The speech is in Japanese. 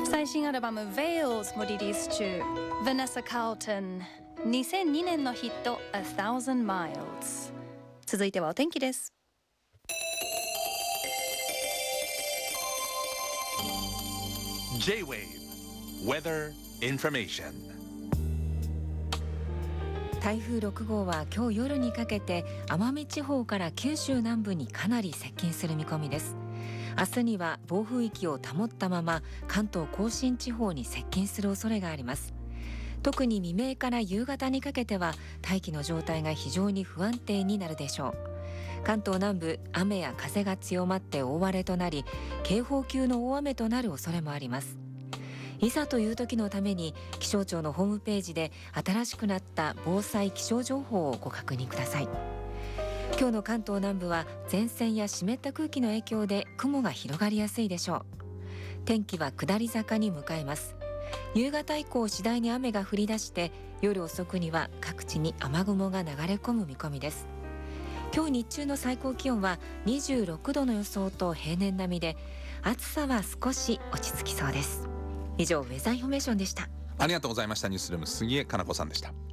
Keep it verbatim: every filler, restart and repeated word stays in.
最新アルバム Veils もリリース中。 Vanessa Carlton にせんにねんのヒット A Thousand Miles。 続いてはお天気です。 J-Wave Weather Information。 台風ろくごうは今日夜にかけて奄美地方から九州南部にかなり接近する見込みです。明日には暴風域を保ったまま関東甲信地方に接近する恐れがあります。特に未明から夕方にかけては大気の状態が非常に不安定になるでしょう。関東南部、雨や風が強まって大荒れとなり、警報級の大雨となる恐れもあります。いざという時のために気象庁のホームページで新しくなった防災気象情報をご確認ください。今日の関東南部は前線や湿った空気の影響で雲が広がりやすいでしょう。天気は下り坂に向かいます。夕方以降次第に雨が降り出して、夜遅くには各地に雨雲が流れ込む見込みです。今日日中の最高気温はにじゅうろくどの予想と平年並みで、暑さは少し落ち着きそうです。以上ウェザーインフォメーションでした。 ありがとうございました。ニュースルーム杉江かな子さんでした。